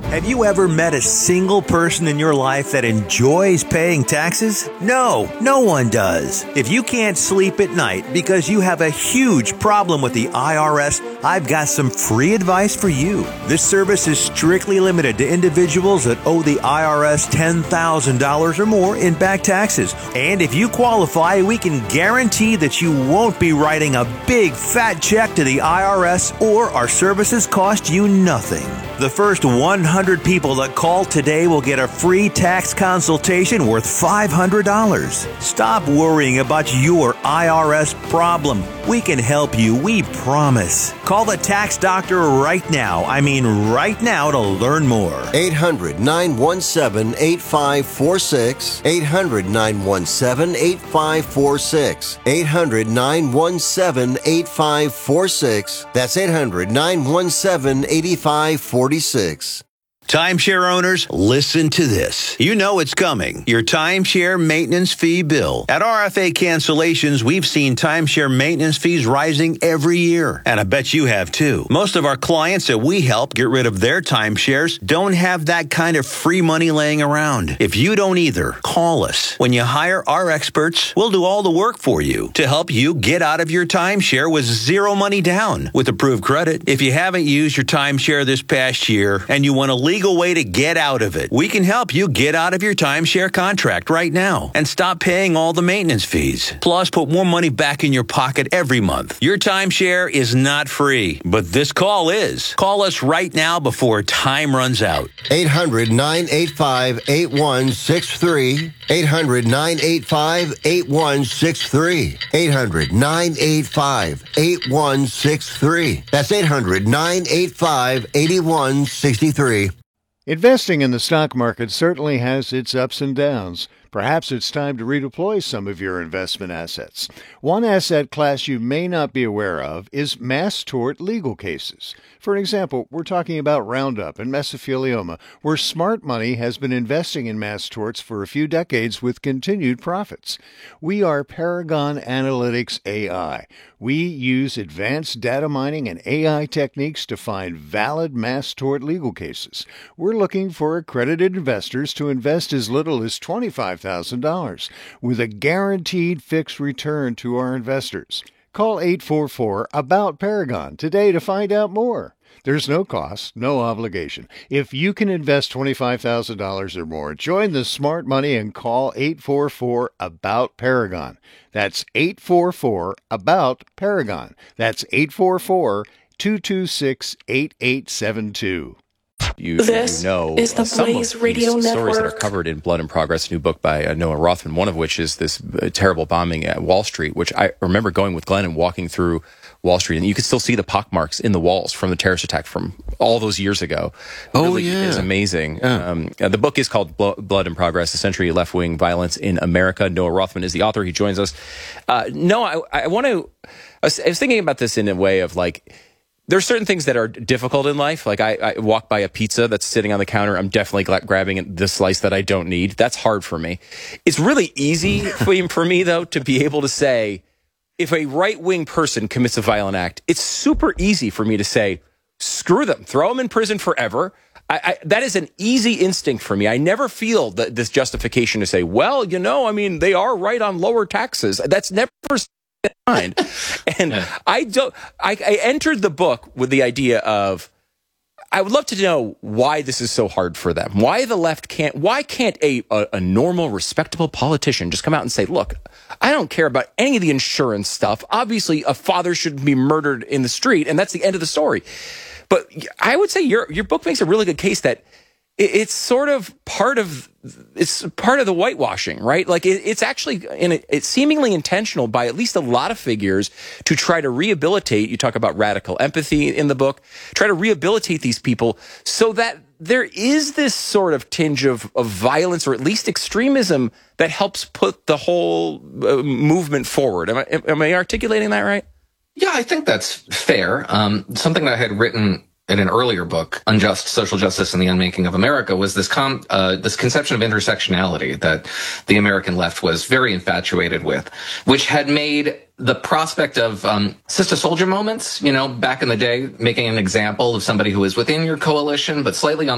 Have you ever met a single person in your life that enjoys paying taxes? No, no one does. If you can't sleep at night because you have a huge problem with the IRS, I've got some free advice for you. This service is strictly limited to individuals that owe the IRS $10,000 or more in back taxes. And if you qualify, we can guarantee that you won't be writing a big fat check to the IRS, or our services cost you nothing. The first 100 people that call today will get a free tax consultation worth $500. Stop worrying about your IRS problem. We can help you, we promise. Call the tax doctor right now. I mean right now to learn more. 800-917-8546. 800-917-8546. 800-917-8546. That's 800-917-8546. Timeshare owners, listen to this. You know it's coming. Your timeshare maintenance fee bill. At RFA Cancellations, we've seen timeshare maintenance fees rising every year. And I bet you have too. Most of our clients that we help get rid of their timeshares don't have that kind of free money laying around. If you don't either, call us. When you hire our experts, we'll do all the work for you to help you get out of your timeshare with zero money down with approved credit. If you haven't used your timeshare this past year and you want a legal way to get out of it, we can help you get out of your timeshare contract right now and stop paying all the maintenance fees. Plus, put more money back in your pocket every month. Your timeshare is not free, but this call is. Call us right now before time runs out. 800-985-8163. 800-985-8163. 800-985-8163. That's 800-985-8163. Investing in the stock market certainly has its ups and downs. Perhaps it's time to redeploy some of your investment assets. One asset class you may not be aware of is mass tort legal cases. For example, we're talking about Roundup and mesothelioma, where smart money has been investing in mass torts for a few decades with continued profits. We are Paragon Analytics AI. We use advanced data mining and AI techniques to find valid mass tort legal cases. We're looking for accredited investors to invest as little as $25,000 with a guaranteed fixed return to our investors. Call 844-ABOUT-PARAGON today to find out more. There's no cost, no obligation. If you can invest $25,000 or more, join the smart money and call 844-ABOUT-PARAGON. That's 844-ABOUT-PARAGON. That's 844-226-8872. This is the Blaze Radio Network. Stories that are covered in Blood and Progress, a new book by Noah Rothman, one of which is this terrible bombing at Wall Street, which I remember going with Glenn and walking through Wall Street, and you could still see the pockmarks in the walls from the terrorist attack from all those years ago. Really is amazing. Yeah. The book is called Blood and Progress, A Century of Left-Wing Violence in America. Noah Rothman is the author. He joins us. Noah, I was thinking about this in a way of like, there's certain things that are difficult in life. Like I walk by a pizza that's sitting on the counter. I'm definitely grabbing the slice that I don't need. That's hard for me. It's really easy for me, though, to be able to say, if a right-wing person commits a violent act, it's super easy for me to say, screw them, throw them in prison forever. That is an easy instinct for me. I never feel this justification to say, well, they are right on lower taxes. That's never mind. And I entered the book with the idea of, I would love to know why this is so hard for them. Why the left why can't a normal, respectable politician just come out and say, look, I don't care about any of the insurance stuff. Obviously, a father shouldn't be murdered in the street, and that's the end of the story. But I would say your book makes a really good case that it's sort of part of the whitewashing, right? Like it's actually it's seemingly intentional by at least a lot of figures to try to rehabilitate. You talk about radical empathy in the book, try to rehabilitate these people so that there is this sort of tinge of violence or at least extremism that helps put the whole movement forward. Am I articulating that right? Yeah, I think that's fair. Something that I had written in an earlier book, Unjust Social Justice and the Unmaking of America, was this conception of intersectionality that the American left was very infatuated with, which had made the prospect of sister soldier moments, back in the day, making an example of somebody who was within your coalition, but slightly on